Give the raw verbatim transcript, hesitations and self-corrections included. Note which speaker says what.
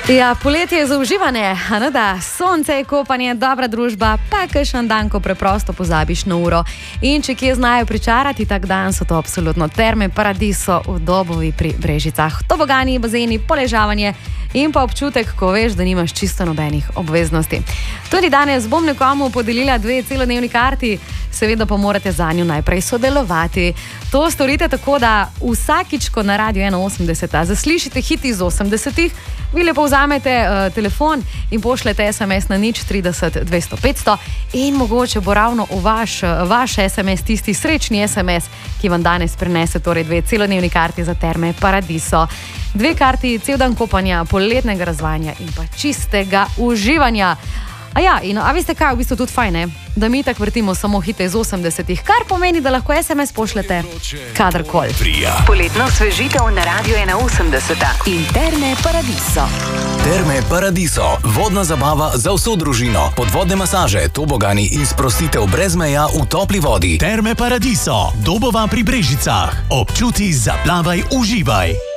Speaker 1: Ja, poletje je za uživanje, a ne da, sonce je kopanje, dobra družba, pa kakšen dan, ko preprosto pozabiš na uro. In če kje znajo pričarati tak dan, so to absolutno Terme Paradiso v Dobovi pri Brežicah. Tobogani, bazeni, poležavanje in pa občutek, ko veš, da nimaš čisto nobenih obveznosti. Tudi danes bom nekomu podelila dve celodnevni karti, seveda pa morate za njo najprej sodelovati. To storite tako, da vsakič, ko na Radio ena osemdeset zaslišite hit iz osemdesetih, vi lepo vzamete uh, telefon in pošljete es em es na nič trideset dvesto petsto in mogoče bo ravno v vaš, vaš es em es tisti srečni es em es, ki vam danes prinese torej dve celodnevni karti za Terme Paradiso. Dve karti, cel dan kopanja, poletnega razvajanja in pa čistega uživanja. A ja, in a veste kaj, v bistvu tudi fajn, ne? Da mi tak vrtimo samo hite iz osemdesetih, kar pomeni, da lahko es em es pošljete kadarkoli.
Speaker 2: Poletno osvežitev na Radio ena osemdeset in Terme Paradiso.
Speaker 3: Terme Paradiso, vodna zabava za vso družino, podvodne masaže, tobogani in sprostitev brez meja v topli vodi.
Speaker 4: Terme Paradiso, Dobova pri Brežicah. Občuti, zaplavaj, uživaj.